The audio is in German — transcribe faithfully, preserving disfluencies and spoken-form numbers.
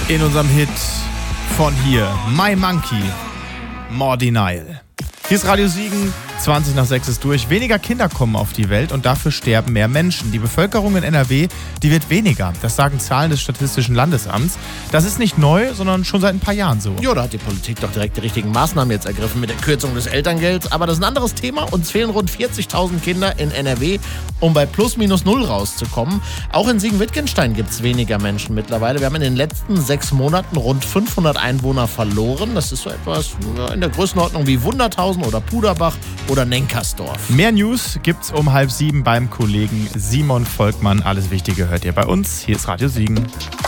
In unserem Hit von hier, My Monkey, More Denial. Hier ist Radio Siegen, zwanzig nach sechs ist durch. Weniger Kinder kommen auf die Welt und dafür sterben mehr Menschen. Die Bevölkerung in N R W, die wird weniger. Das sagen Zahlen des Statistischen Landesamts. Das ist nicht neu, sondern schon seit ein paar Jahren so. Ja, da hat die Politik doch direkt die richtigen Maßnahmen jetzt ergriffen mit der Kürzung des Elterngelds. Aber das ist ein anderes Thema. Uns fehlen rund vierzigtausend Kinder in N R W, um bei plus minus null rauszukommen. Auch in Siegen-Wittgenstein gibt es weniger Menschen mittlerweile. Wir haben in den letzten sechs Monaten rund fünfhundert Einwohner verloren. Das ist so etwas in der Größenordnung wie Wunderthausen oder Puderbach oder Nenkersdorf. Mehr News gibt's um halb sieben beim Kollegen Simon Volkmann. Alles Wichtige hört ihr bei uns. Hier ist Radio Siegen.